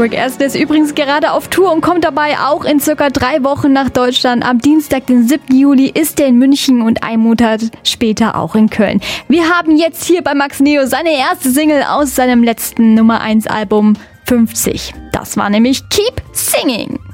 Rick Astley ist übrigens gerade auf Tour und kommt dabei auch in circa 3 Wochen nach Deutschland. Am Dienstag, den 7. Juli, ist er in München und einen Monat später auch in Köln. Wir haben jetzt hier bei Max Neo seine erste Single aus seinem letzten Nummer 1 Album 50. Das war nämlich Keep Singing.